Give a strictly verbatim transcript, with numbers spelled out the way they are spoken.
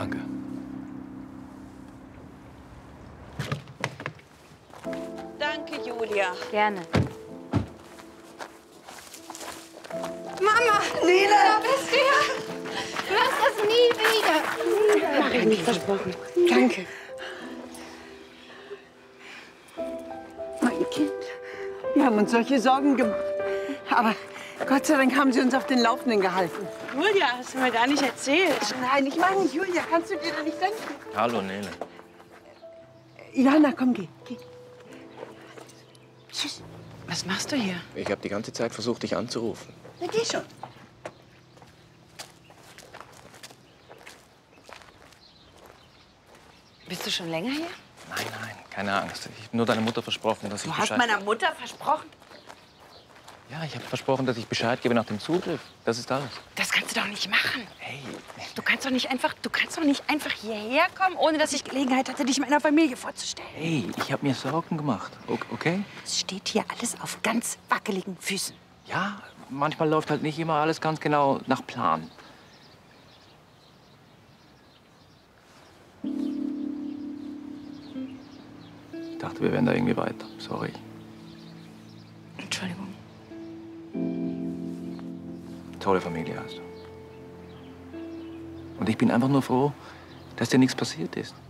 Danke. Danke, Julia. Gerne. Mama! Nele! Da bist du ja! Du hast das nie wieder. Mach ich nicht versprochen. Danke. Mein Kind, wir haben uns solche Sorgen gemacht. Aber Gott sei Dank haben Sie uns auf den Laufenden gehalten. Julia, hast du mir gar nicht erzählt. Nein, ich meine nicht Julia. Kannst du dir da nicht denken? Hallo, Nele. Johanna, komm, geh. geh. Tschüss. Was machst du hier? Ich habe die ganze Zeit versucht, dich anzurufen. Na, geh schon. Bist du schon länger hier? Nein, nein, keine Angst. Ich habe nur deiner Mutter versprochen, dass ich Du hast Bescheid... meiner Mutter versprochen? Ja, ich habe versprochen, dass ich Bescheid gebe nach dem Zugriff. Das ist alles. Das kannst du doch nicht machen. Hey, Du kannst doch nicht einfach, du kannst doch nicht einfach hierher kommen, ohne dass ich Gelegenheit hatte, dich meiner Familie vorzustellen. hey, ich habe mir Sorgen gemacht, O- okay? Es steht hier alles auf ganz wackeligen Füßen. Ja, manchmal läuft halt nicht immer alles ganz genau nach Plan. Ich dachte, wir wären da irgendwie weiter. Sorry. Entschuldigung. Tolle Familie hast du. Und ich bin einfach nur froh, dass dir nichts passiert ist.